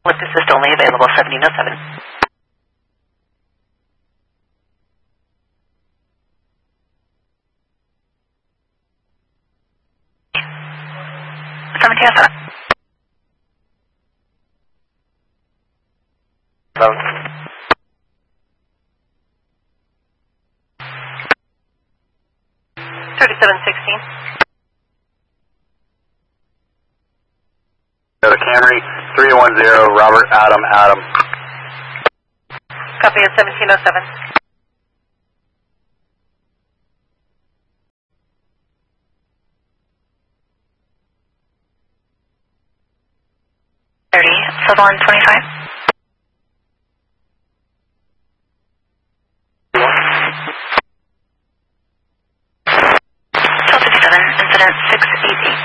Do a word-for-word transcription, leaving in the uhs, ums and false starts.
With assist only available seventeen oh seven. seventeen oh seven. Seven. thirty-seven sixteen. Go to Camry, three one zero, Robert Adam Adam. Copy at seventeen oh seven. thirty, Sutherland twenty-five. twelve fifty-seven, incident six eight eight.